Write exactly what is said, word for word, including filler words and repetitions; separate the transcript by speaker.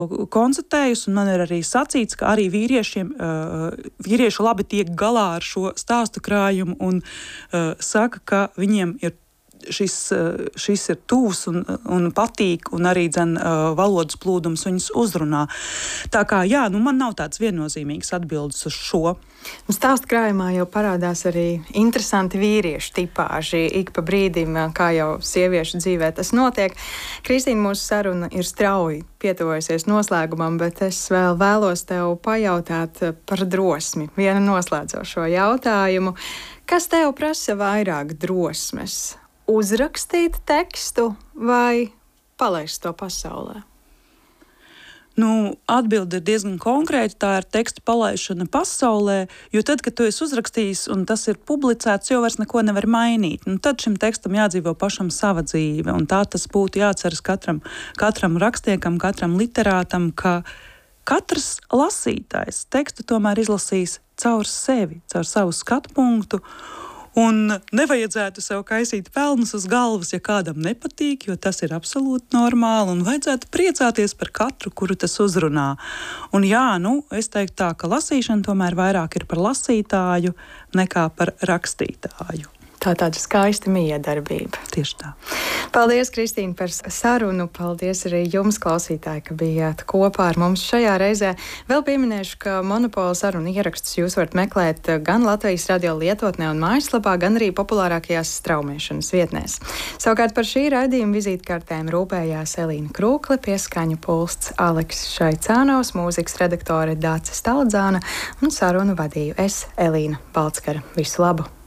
Speaker 1: konstatējusi, un man ir arī sacīts, ka arī vīriešiem, vīrieši labi tiek galā ar šo stāstu krājumu un saka, ka viņiem ir Šis, šis ir tuvs un, un patīk, un arī dzen, valodas plūdums viņus uzrunā. Tā kā jā, nu man nav tāds viennozīmīgs atbildes uz šo.
Speaker 2: Stāstu krājumā jau parādās arī interesanti vīriešu tipāži. Ik pa brīdim, kā jau sieviešu dzīvē tas notiek. Kristīna, mūsu saruna ir strauji pietuvojusies noslēgumam, bet es vēl vēlos tev pajautāt par drosmi. Vienu noslēdzošo jautājumu. Kas tev prasa vairāk drosmes? Uzrakstīt tekstu vai palaist to pasaulē?
Speaker 1: Nu, atbilde ir diezgan konkrēta. Tā ir teksta palaišana pasaulē, jo tad, kad tu esi uzrakstījis un tas ir publicēts, jau vairs neko nevar mainīt. Nu, tad šim tekstam jādzīvo pašam sava dzīve, un tā tas būtu jāceras katram, katram rakstniekam, katram literātam, ka katrs lasītājs tekstu tomēr izlasīs caur sevi, caur savu skatu punktu. Un nevajadzētu sev kaisīt pelnus uz galvas, ja kādam nepatīk, jo tas ir absolūti normāli, un vajadzētu priecāties par katru, kuru tas uzrunā. Un jā, nu, es teiktu tā, ka lasīšana tomēr vairāk ir par lasītāju nekā par rakstītāju.
Speaker 2: Tā tāda skaista miedarbība.
Speaker 1: Tieši tā.
Speaker 2: Paldies, Kristīne, par sarunu. Paldies arī jums, klausītāji, ka bijāt kopā ar mums šajā reizē. Vēl pieminēšu, ka Monopola sarunu ierakstus jūs varat meklēt gan Latvijas radio lietotnē un mājaslapā, gan arī populārākajās straumēšanas vietnēs. Savukārt par šī raidījuma vizītkartēm rūpējās Elīna Krūkle, pieskaņu pulsts Aleks Šaicānovs, mūzikas redaktore Dāce Staldzāna un sarunu vadīju es, Elīna Balckara. Visu labu!